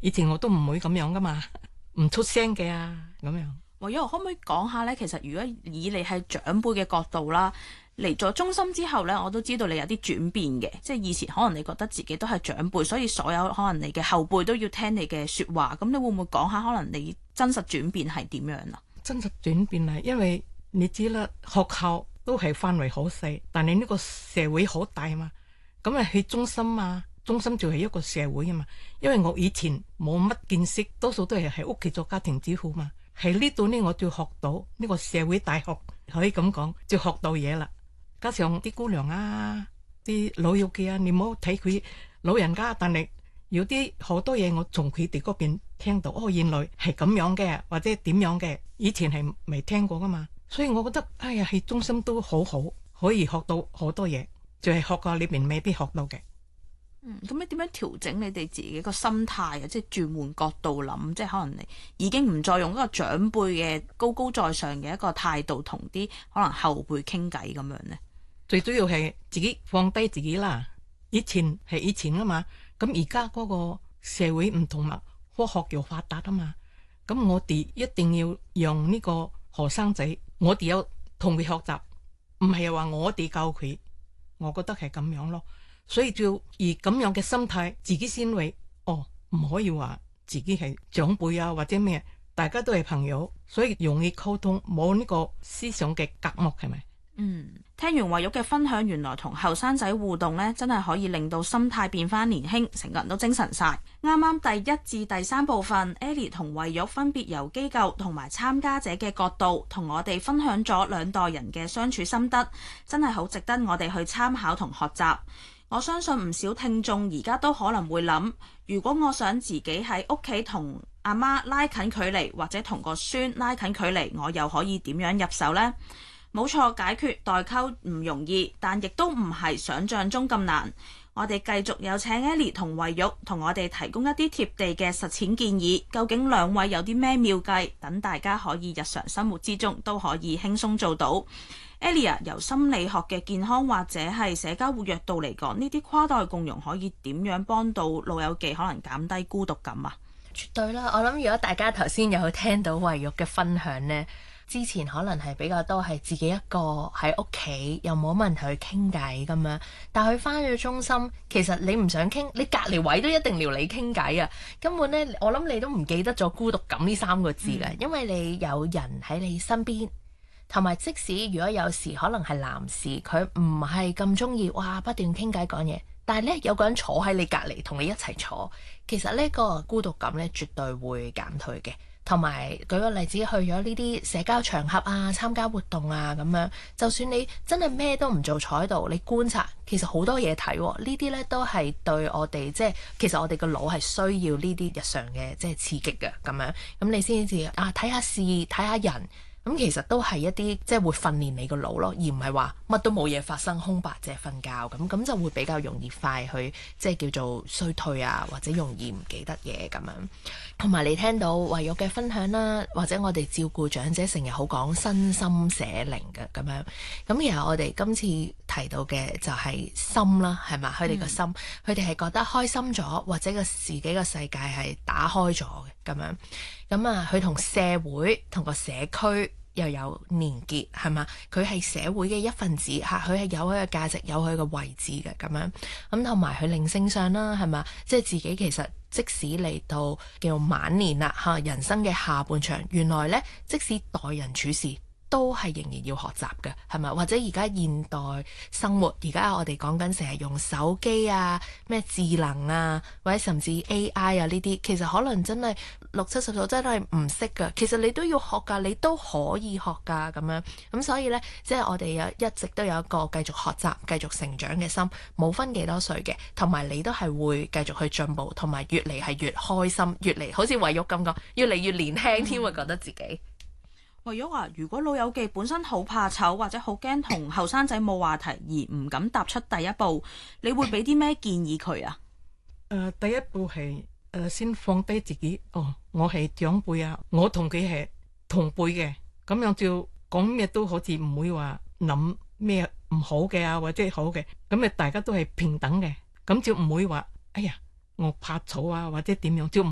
以前我都唔會咁樣噶嘛，唔出聲嘅啊咁樣。 唯有可唔可以講下呢？其實如果以你係長輩嘅角度啦，嚟咗中心之後呢，我都知道你有啲轉變嘅，即係以前可能你覺得自己都係長輩，所以所有可能你嘅後輩都要聽你嘅説話。咁你會唔會講下可能你真實轉變係點樣啊？ 真實轉變啊，因為你知啦，學校都係範圍好細，但係呢個社會好大嘛。咁啊去中心啊，中心就係一個社會啊嘛。因為我以前冇乜見識，多數都係喺屋企做家庭主婦嘛。喺呢度呢，我就學到呢個社會大學，可以咁講，就學到嘢啦。加上啲姑娘啊，啲老友記啊，你唔好睇佢老人家，但係有啲好多嘢我從佢哋嗰邊聽到，哦，原來係咁樣嘅，或者點樣嘅，以前係未聽過噶嘛。所以我覺得，哎呀，喺中心都好好，可以學到好多嘢，就係學過裏邊未必學到嘅。 咁你點樣調整你哋自己個心態啊？即係轉換角度諗，即係可能你已經唔再用一個長輩嘅高高在上嘅一個態度同啲可能後輩傾偈咁樣呢？ 最主要係自己放低自己啦。以前係以前啊嘛，咁而家嗰個社會唔同啦，科學又發達啊嘛，咁我哋一定要讓呢個學生仔，我哋有同佢學習，唔係話我哋教佢，我覺得係咁樣咯。所以就以咁樣嘅心態，自己先會唔可以話自己係長輩啊或者咩，大家都係朋友，所以容易溝通，冇呢個思想嘅隔膜，係咪？ 聽完慧玉嘅分享，原來同後生仔互動呢，真係可以令到心態變翻年輕，成個人都精神晒。啱啱第一至第三部分，Ellie 同慧玉分別由機構同埋參加者嘅角度，同我哋分享咗兩代人嘅相處心得，真係好值得我哋去參考同學習。我相信唔少聽眾而家都可能會諗，如果我想自己喺屋企同阿媽拉近距離，或者同個孫拉近距離，我又可以點樣入手呢？冇錯，解決代溝唔容易，但亦都唔係想像中咁難。我哋繼續有請 Ellie 同慧玉同我哋提供一啲貼地嘅實踐建議。究竟兩位有啲咩妙計，等大家可以日常生活之中都可以輕鬆做到。Ellie 由心理學嘅健康或者係社交活躍度嚟講，呢啲跨代共融可以點樣幫到老友記可能減低孤獨感啊？ 絕對啦！我諗如果大家頭先有聽到慧玉嘅分享呢，之前可能係比較多係自己一個喺屋企，又冇乜人同佢傾偈咁樣。但係佢返咗中心，其實你唔想傾，你隔離位都一定撩你傾偈啊！根本呢，我諗你都唔記得咗孤獨感呢三個字嘅，因為你有人喺你身邊。同埋即使如果有時可能係男士，佢唔係咁中意哇不斷傾偈講嘢，但係咧有個人坐喺你隔離同你一齊坐，其實呢個孤獨感咧絕對會減退嘅。同埋舉個例子，去咗呢啲社交場合啊、參加活動啊咁樣，就算你真係咩都唔做坐喺度，你觀察其實好多嘢睇喎。呢啲咧都係對我哋即係其實我哋個腦係需要呢啲日常嘅即係刺激嘅咁樣，咁你先至睇下事睇下人。咁其實都係一啲即係會訓練你個腦咯，而唔係話乜都冇嘢發生，空白淨係瞓覺咁就會比較容易快去即係叫做衰退啊，或者容易唔記得嘢咁樣。同埋你聽到慧玉嘅分享啦，或者我哋照顧長者成日好講身心社靈嘅咁樣。咁其實我哋今次提到嘅就係心啦，係嘛？佢哋個心，佢哋係覺得開心咗，或者個自己個世界係打開咗嘅咁樣。咁啊，佢同社會同個社區又有連結，係嘛？佢係社會嘅一份子嚇，佢係有佢嘅價值，有佢嘅位置嘅咁樣。咁同埋佢靈性上啦，係嘛？即係自己其實即使嚟到叫晚年啦嚇，人生嘅下半場，原來呢，即使待人處事，都係仍然要學習嘅，係咪？或者而家現代生活，而家我哋講緊成日用手機啊、咩智能啊，或者甚至 AI 啊呢啲，其實可能真係60-70歲真係唔識㗎。其實你都要學㗎，你都可以學㗎咁樣。咁所以呢，即係我哋一直都有一個繼續學習、繼續成長嘅心，冇分幾多歲嘅，同埋你都係會繼續去進步，同埋越嚟係越開心，越嚟好似慧玉咁講，越嚟越年輕添，會覺得自己。 慧玉話：如果老友記本身好怕醜，或者好驚同後生仔冇話題，而唔敢踏出第一步，你會俾啲咩建議佢啊？ 第一步係先放低自己。我係長輩啊，我同佢係同輩嘅，咁樣就講咩都好似唔會話諗咩唔好嘅啊，或者好嘅，咁大家都係平等嘅，咁就唔會話哎呀我怕醜啊，或者點樣，就